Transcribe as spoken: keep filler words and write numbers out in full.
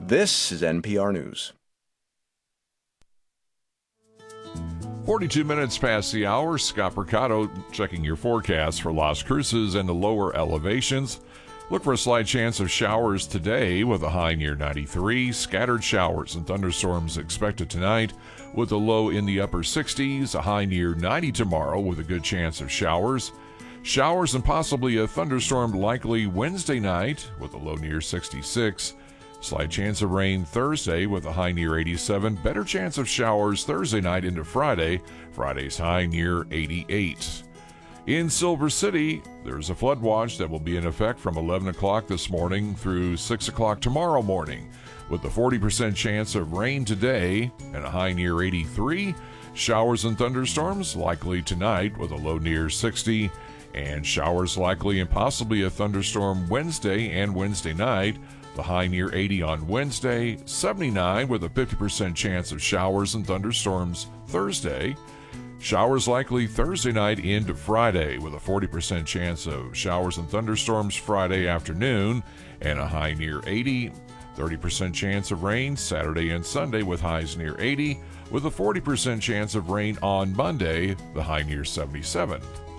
This is N P R News. forty-two minutes past the hour. Scott Mercado checking your forecast for Las Cruces and the lower elevations. Look for a slight chance of showers today with a high near ninety-three. Scattered showers and thunderstorms expected tonight with a low in the upper sixties. A high near ninety tomorrow with a good chance of showers. Showers and possibly a thunderstorm likely Wednesday night with a low near sixty-six. Slight chance of rain Thursday with a high near eighty-seven. Better chance of showers Thursday night into Friday. Friday's high near eighty-eight. In Silver City, there's a flood watch that will be in effect from eleven o'clock this morning through six o'clock tomorrow morning, with a forty percent chance of rain today and a high near eighty-three. Showers and thunderstorms likely tonight with a low near sixty, and showers likely and possibly a thunderstorm Wednesday and Wednesday night. The high near eighty on Wednesday, seventy-nine with a fifty percent chance of showers and thunderstorms Thursday. Showers likely Thursday night into Friday with a forty percent chance of showers and thunderstorms Friday afternoon and a high near eighty. thirty percent chance of rain Saturday and Sunday with highs near eighty, with a forty percent chance of rain on Monday, the high near seventy-seven.